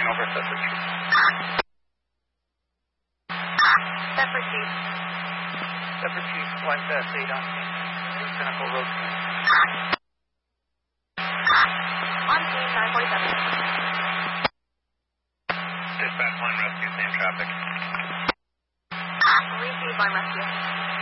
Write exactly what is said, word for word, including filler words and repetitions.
over Thetford Chief. Thetford Chief. Thetford Chief, flight test eight on Pinnacle Road. On scene, nine forty-seven. Dispatch line rescue, same traffic. Receive line rescue.